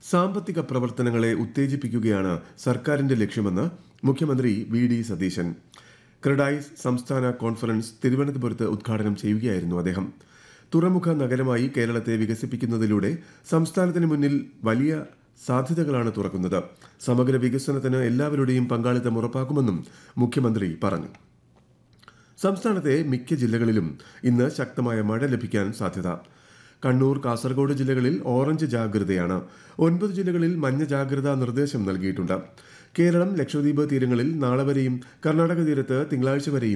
സാമ്പത്തിക പ്രവർത്തനങ്ങളെ ഉത്തേജിപ്പിക്കുകയാണ് സർക്കാരിന്റെ ലക്ഷ്യമെന്ന് മുഖ്യമന്ത്രി വി.ഡി. സതീശൻ. ക്രെഡായിസ് സംസ്ഥാന കോൺഫറൻസ് തിരുവനന്തപുരത്ത് ഉദ്ഘാടനം ചെയ്യുകയായിരുന്നു അദ്ദേഹം. തുറമുഖ നഗരമായി കേരളത്തെ വികസിപ്പിക്കുന്നതിലൂടെ സംസ്ഥാനത്തിന് മുന്നിൽ വലിയ സാധ്യതകളാണ് തുറക്കുന്നത്. സമഗ്ര വികസനത്തിന് എല്ലാവരുടെയും പങ്കാളിത്തം ഉറപ്പാക്കുമെന്നും മുഖ്യമന്ത്രി പറഞ്ഞു. സംസ്ഥാനത്തെ മിക്ക ജില്ലകളിലും ഇന്ന് ശക്തമായ മഴ ലഭിക്കാൻ സാധ്യത. കണ്ണൂർ, കാസർഗോഡ് ജില്ലകളിൽ ഓറഞ്ച് ജാഗ്രതയാണ്. 9 ജില്ലകളിൽ മഞ്ഞ ജാഗ്രതാ നിർദ്ദേശം നൽകിയിട്ടുണ്ട്. കേരളം, ലക്ഷദ്വീപ് തീരങ്ങളിൽ നാളെ വരെയും കർണാടക തീരത്ത് തിങ്കളാഴ്ച വരെയും